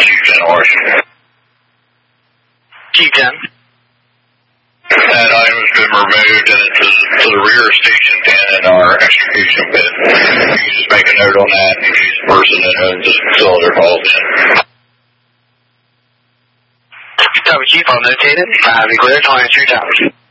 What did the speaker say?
Q10 Washington. Q10. That item has been removed and it's to the rear of station 10 in our extrication bin. You can just make a note on that in case the person that owns the facility calls in. Copy, Chief. All notated. 5 and clear. 23 towers.